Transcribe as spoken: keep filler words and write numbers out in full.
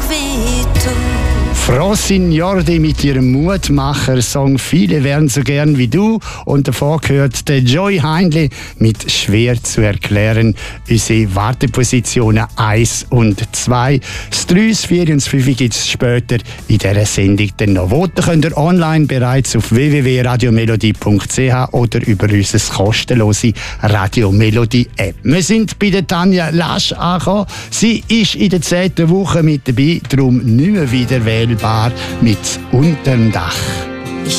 wie du. Frau Signordi mit ihrem Mutmacher-Song «Viele wären so gern wie du». Und davor gehört der Joy Heinle mit «Schwer zu erklären». Unsere Wartepositionen eins und zwei. Das drei, das vier und das fünf gibt es später in dieser Sendung dann noch. Voten könnt ihr online bereits auf w w w punkt radiomelodie punkt c h oder über unsere kostenlose Radio Melodie App. Wir sind bei der Tanja Lasch angekommen. Sie ist in der zehnten Woche mit dabei, darum nicht mehr wieder wählbar mit «Unterm Dach».